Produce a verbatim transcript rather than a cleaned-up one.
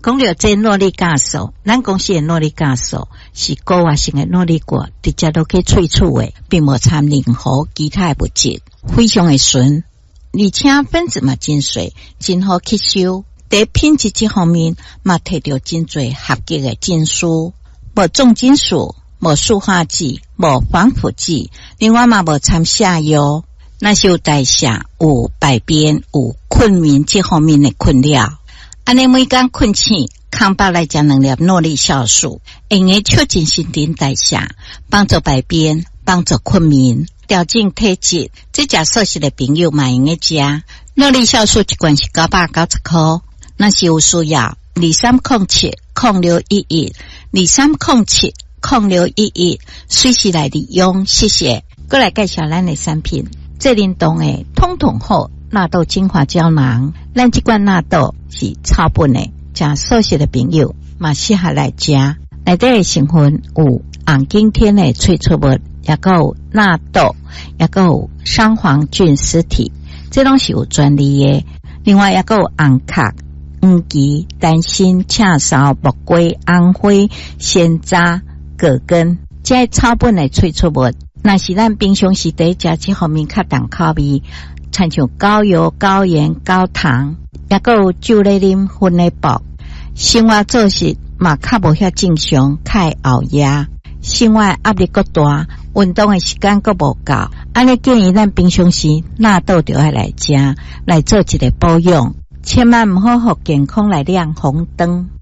讲到这诺丽酵素，咱公司的诺丽酵素是高活性的诺丽果，直接都可以萃取的，并无掺任何其他的物质，非常的纯，而且分子嘛真细，真好吸收。在品质这方面，嘛摕到真侪合格的证书，无重金属，无塑化剂，无防腐剂，另外嘛无掺下药，那是有代谢、有排便、有困眠这方面的困扰。安尼每天困醒，空腹来食两粒诺丽酵素，会用促进新陈代谢，帮助排便，帮助困眠，调整体质。这食素食的朋友嘛用食。诺丽酵素一罐是九百九十块，那是有需要二三零七零六一一二三零七零六一一，随时来利用。谢谢。过来介绍咱的产品，这联动的通通好纳豆精华胶囊，咱这罐纳豆是草本的，食素食的朋友嘛适合来食。内底的成分有红景天的萃取物，也有纳豆，也有双黄菌实体，这拢是有专利的。另外也有红壳、黄芪、丹心、赤芍、木瓜、红花、鲜渣、葛根，这草本的萃取物，若是咱平常时在食这方面较重口味，参像高油、高盐、高糖，也有酒类啉薰的薄，生活作息嘛较无遐正常，较熬夜，生活压力较大，运动的时间较无够，安尼建议咱平常时纳豆就要来食，来做一个保养，千万毋好互健康来亮红灯。